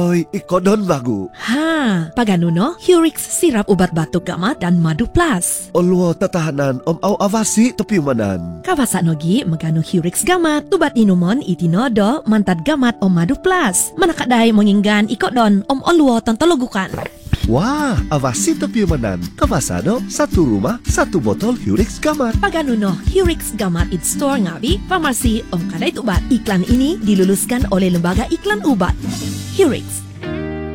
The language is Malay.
Oi, ikodon bagu. Ha, paganuno, Hurix sirap ubat batuk gamat dan madu plus. Olwo tatahanan au avasi topi manan. Kawasa nogi magano Hurix gamat, ubat inumon itinodo mantad gamat madu plus. Manakadai menginggan ikodon olwo tontologukan. Wah, avasi topi manan. Kawasano, satu rumah, satu botol Hurix gamat. Paganuno, Hurix gamat in store ngabi, farmasi kadait ubat. Iklan ini diluluskan oleh Lembaga Iklan Ubat. Hurix.